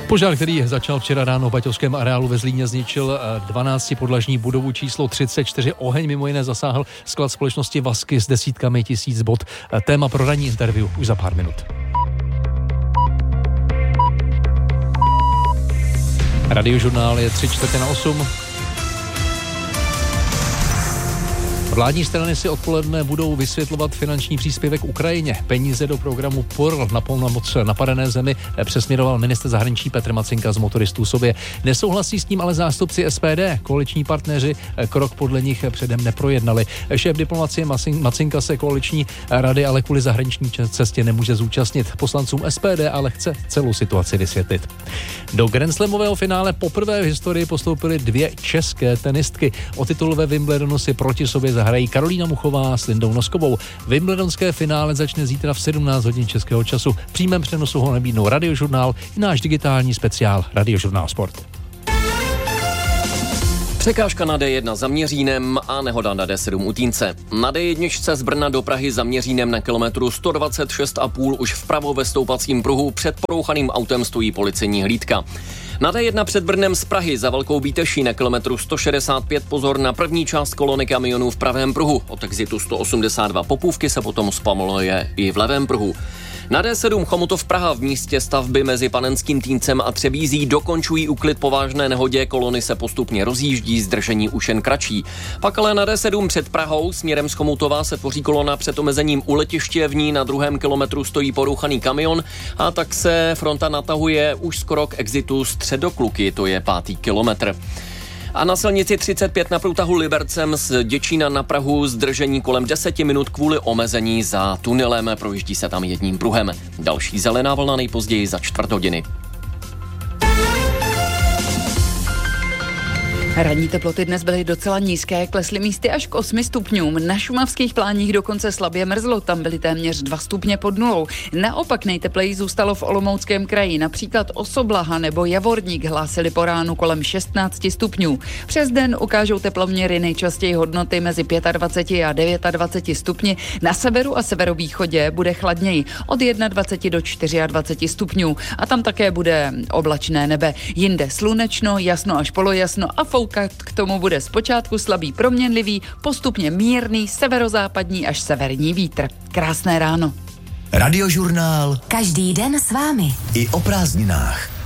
Požár, který začal včera ráno v baťovském areálu ve Zlíně, zničil 12podlažní budovu číslo 34. Oheň mimo jiné zasáhl sklad společnosti Vasky s desítkami tisíc bod. Téma pro ranní interview už za pár minut. Radiožurnál je 7:45. Vládní strany si odpoledne budou vysvětlovat finanční příspěvek Ukrajině. Peníze do programu POR na pomoc napadené zemi přesměroval ministr zahraničí Petr Macinka z Motoristů sobě. Nesouhlasí s tím ale zástupci SPD. Koaliční partneři krok podle nich předem neprojednali. Šéf diplomacie Macinka se koaliční rady ale kvůli zahraniční cestě nemůže zúčastnit. Poslancům SPD ale chce celou situaci vysvětlit. Do grandslamového finále poprvé v historii postoupily 2 české tenistky. O titul ve Wimbledonu si proti sobě zahrají Karolína Muchová s Lindou Noskovou. Wimbledonské finále začne zítra v 17 hodin českého času. V přímém přenosu ho nabídnou Radiožurnál i náš digitální speciál Radiožurnál Sport. Překážka na D1 za Měřínem a nehoda na D7 u Týnce. Na D1 z Brna do Prahy za Měřínem na kilometru 126,5 už vpravo ve stoupacím pruhu před porouchaným autem stojí policejní hlídka. Na D1 před Brnem z Prahy za Velkou Bíteší na kilometru 165 pozor na první část kolony kamionů v pravém pruhu. Od exitu 182 Popůvky se potom zpomaluje i v levém pruhu. Na D7 Chomutov Praha v místě stavby mezi Panenským Týncem a Třebízí dokončují úklid po vážné nehodě, kolony se postupně rozjíždí, zdržení už jen kratší. Pak ale na D7 před Prahou směrem z Chomutova se tvoří kolona před omezením u letiště, v ní na 2. kilometru stojí porouchaný kamion a tak se fronta natahuje už skoro k exitu Středokluky, to je 5. kilometr. A na silnici 35 na průtahu Libercem z Děčína na Prahu zdržení kolem 10 minut kvůli omezení za tunelem. Projíždí se tam jedním pruhem. Další zelená vlna nejpozději za 4 hodiny. Ranní teploty dnes byly docela nízké, klesly místy až k 8 stupňům. Na šumavských pláních dokonce slabě mrzlo, tam byly téměř 2 stupně pod nulou. Naopak nejtepleji zůstalo v Olomouckém kraji, například Osoblaha nebo Javorník hlásili po ránu kolem 16 stupňů. Přes den ukážou teploměry nejčastěji hodnoty mezi 25 a 29 stupni. Na severu a severovýchodě bude chladněji od 21 do 24 stupňů a tam také bude oblačné nebe. Jinde slunečno, jasno až polojasno a k tomu bude zpočátku slabý proměnlivý, postupně mírný severozápadní až severní vítr. Krásné ráno. Radiožurnál. Každý den s vámi. I o prázdninách.